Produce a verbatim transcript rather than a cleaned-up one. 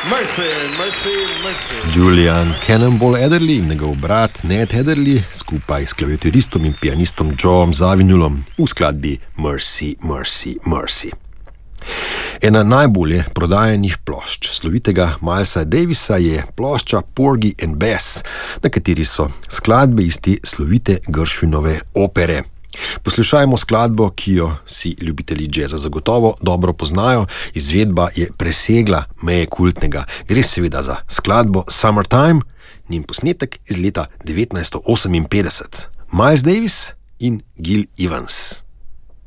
Mercy, mercy, mercy. Julian Cannonball Adderley in njegov brat Ned Adderley skupaj s klaviaturistom in pianistom Joeom Zawinulom v skladbi Mercy, Mercy, Mercy. Ena najbolje prodajanih plošč slovitega Milesa Davisa je plošča Porgy and Bess, na kateri so skladbe iz te slovite Gershwinove opere. Poslušajmo skladbo, ki jo si ljubitelji džeza zagotovo dobro poznajo. Izvedba je presegla meje kultnega. Gre seveda za skladbo Summertime, njen posnetek iz leta devetnajststo oseminpetdeset. Miles Davis in Gil Evans.